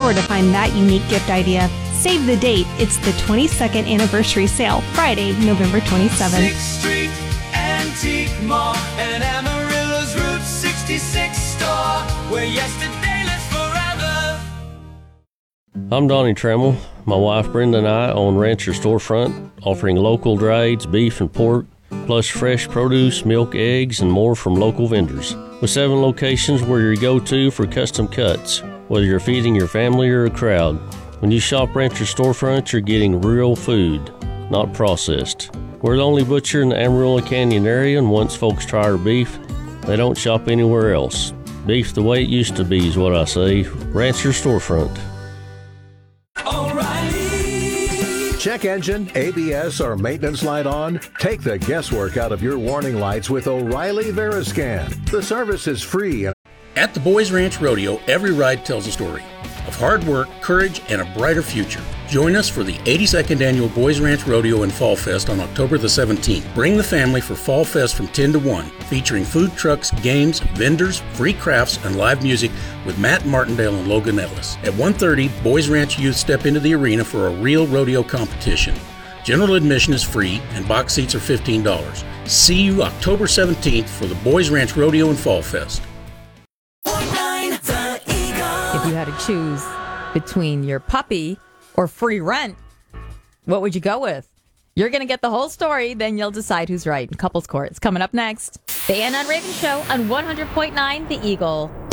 store to find that unique gift idea. Save the date. It's the 22nd anniversary sale, Friday, November 27th. 6th Street Antique Mall and Amarillo's Route 66 store, where yesterday lives forever. I'm Donnie Trammell. My wife Brenda and I own Rancher Storefront, offering local drieds, beef and pork, plus fresh produce, milk, eggs, and more from local vendors. With 7 locations, we're your go-to for custom cuts, whether you're feeding your family or a crowd. When you shop Rancher Storefront, you're getting real food, not processed. We're the only butcher in the Amarillo Canyon area, and once folks try our beef, they don't shop anywhere else. Beef the way it used to be is what I say. Rancher Storefront. Check engine, ABS, or maintenance light on? Take the guesswork out of your warning lights with O'Reilly Veriscan. The service is free. At the Boys Ranch Rodeo, every ride tells a story of hard work, courage, and a brighter future. Join us for the 82nd Annual Boys Ranch Rodeo and Fall Fest on October the 17th. Bring the family for Fall Fest from 10 to 1, featuring food trucks, games, vendors, free crafts, and live music with Matt Martindale and Logan Ellis. At 1:30, Boys Ranch youth step into the arena for a real rodeo competition. General admission is free, and box seats are $15. See you October 17th for the Boys Ranch Rodeo and Fall Fest. If you had to choose between your puppy or free rent, what would you go with? You're going to get the whole story, then you'll decide who's right in Couples Court. It's coming up next. The Ann on Raven Show on 100.9 The Eagle.